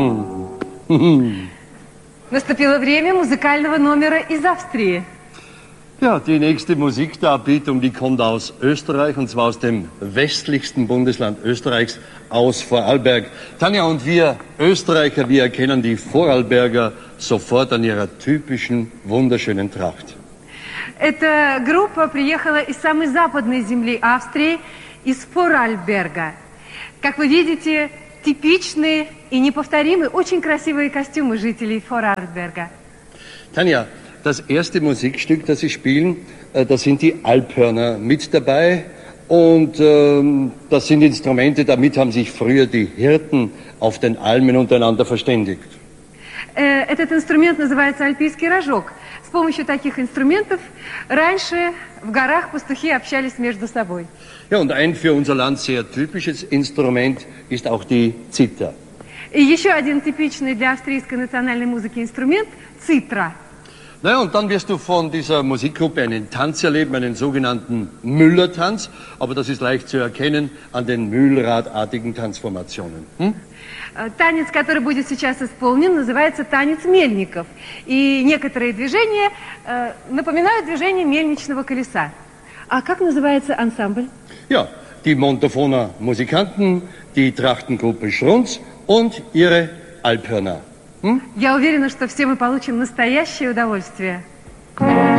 Наступило время музыкального номера из Австрии. Ja, die nächste Musikdarbietung, die kommt aus Österreich, und zwar aus dem westlichsten Bundesland Österreichs, aus Vorarlberg. Tanja, und wir Österreicher, wir erkennen die Vorarlberger sofort an ihrer typischen, wunderschönen Tracht. Эта группа приехала из самой западной земли Австрии, из Форарльберга. Как вы видите, типичные и неповторимые, очень красивые костюмы жителей Форарльберга. Tanja, das erste Musikstück, das Sie spielen, da sind die Alphörner mit dabei, und das sind Instrumente, damit haben sich früher die Hirten auf den Almen untereinander verständigt. Этот инструмент называется альпийский рожок. С помощью таких инструментов раньше в горах пастухи общались между собой. Ja, und ein für unser Land sehr typisches Instrument ist auch die Zither. И еще один типичный для австрийской национальной музыки инструмент – цитра. Naja, und dann wirst du von dieser Musikgruppe einen Tanz erleben, einen sogenannten Müllertanz, aber das ist leicht zu erkennen an den mühlradartigen Tanzformationen. Танец, который будет сейчас исполнен, называется танец мельников. И некоторые движения напоминают движение мельничного колеса. А как называется ансамбль? Ja, die Montafona Musikanten, die Trachtengruppe Schrunz und ihre Alphörner. Я уверена, что все мы получим настоящее удовольствие.